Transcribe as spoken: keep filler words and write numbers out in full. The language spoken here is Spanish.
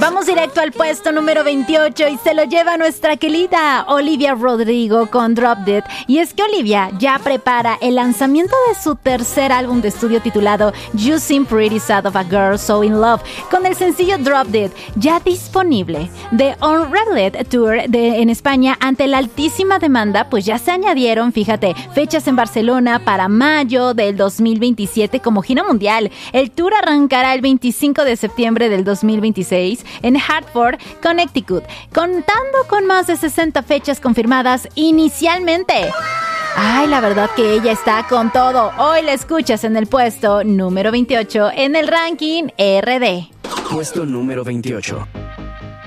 Vamos directo al puesto número veintiocho y se lo lleva nuestra querida Olivia Rodrigo con Drop Dead. Y es que Olivia ya prepara el lanzamiento de su tercer álbum de estudio titulado You Seem Pretty Sad of a Girl So In Love, con el sencillo Drop Dead ya disponible. The Unraveled Tour de, en España, ante la altísima demanda, pues ya se añadieron, fíjate, fechas en Barcelona para mayo del dos mil veintisiete como gira mundial. El tour arrancará el veinticinco de septiembre del dos mil veintiséis en Hartford, Connecticut, contando con más de sesenta fechas confirmadas inicialmente. Ay, la verdad que ella está con todo. Hoy la escuchas en el puesto número veintiocho en el ranking R D. Puesto número veintiocho.